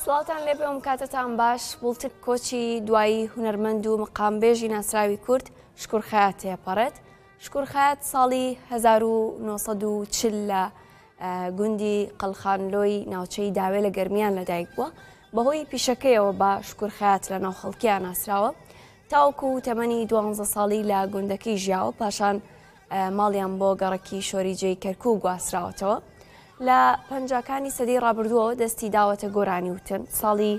سڵاتان لێ بێ کاتتان باش بڵتک کۆچی دوایی هونەرمەند و مقامبێژی ناسراوی کورد شکورخایات تێپەڕێت. شکورخایات ساڵی 1940 لە گوندی قەلخانلۆی ناوچەی داوێ لە گەرمیان لەدایک بووە. بەهۆی پیشەکەیەوە بە شکورخایات لە ناو خەڵکیان ناسراوە تاوەکو تەمەنی 12 ساڵی لە گوندەکەی ژیاوە، پاشان ماڵیان بۆ گەڕەکی شۆریجێی کەرکوو گواستراوەتەوە. لە پەنجاکانی سەدەی ڕابردووە دەستی داوەتە گۆرانی وتن. ساڵی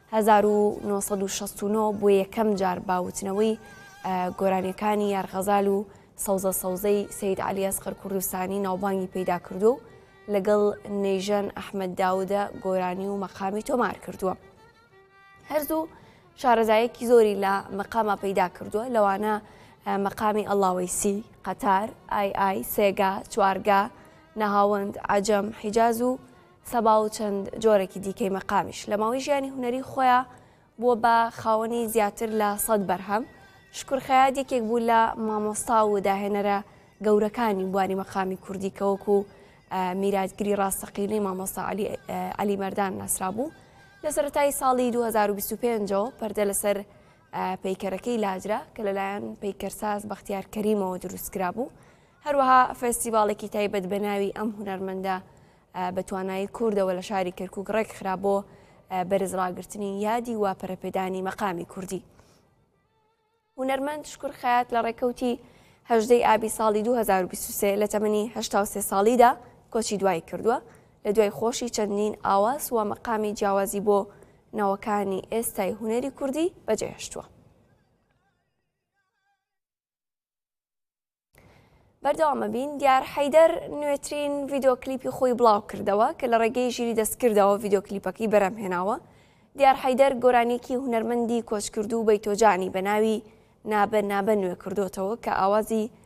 1969 بۆ یەکەم جار باوتنەوەی گۆرانیەکانی یارغەزال و سەوزە سەوزەی سەید عەلی ئەسقەر کوردستانی ناوبانگی پەیدا کردو و لەگەڵ نەیژەن ئەحمەد داودە گۆرانی و مەقامی تۆمار کردووە. هەرزوو شارەزایەکی زۆری لە مەقامە پەیدا کردووە، لەوانە مەقامی ئەڵاوەیسی، قەتار، ئای سێگا، چوارگا، نەهاوەند، عەجەم، حیجاز و سەبا و چەند جۆرێکی دیکەی مەقامیش. لە ماوەی ژیانی هونەری خۆیان بووە بە خاوەنی زیاتر لە 100 بەرهەم. شکورخایات یەکێک بوو لە مامۆستا و داهێنەرە گەورەکانی بواری مەقامی کوردی کە وەکو میراتگری ڕاستەقینەی مامۆستا عەلی مەردان ناسرا بوو. لە سەرەتای ساڵی 2025ەوە پەردە لەسەر پەیکەرەکەی لاجرا کە لەلایەن پەیکەرساز بەختیار کەریمەوە دروستکرا بوو. هەروەها فێستیڤاڵێکی تایبەت بە ناوی ئەم هونەرمەندە بە توانایی کوردەوە لە شاری کەرکووک ڕێک خرا بۆ بەرزڕاگرتنی یادی و پەرەپێدانی مەقامی کوردی. هونەرمەند شکورخایات لە ڕێکەوتی 18 ئابی ساڵی 2023 لە تەمەنی 83 ساڵیدا کۆچی دوای کردووە. لە دوای خۆشی چەندین ئاواز و مەقامی جیاوازی بۆ ناوەکانی ئێستای هونەری کوردی بەجێهێشتووە. بەردەوامە بین. دیار حەیدەر نوێترین ڤیدۆکلیپی خۆی بڵاو کردەوە کە لە ڕێگەی ژیری دەستکردەوە ڤیدۆکلیپەکەی بەرەمهێناوە. دیار حەیدەر گۆرانێکی هونەرمەندی کۆچکردو و بەیتۆجانی بە ناوی نابە نوێ کردوتەوە کە ئاوازی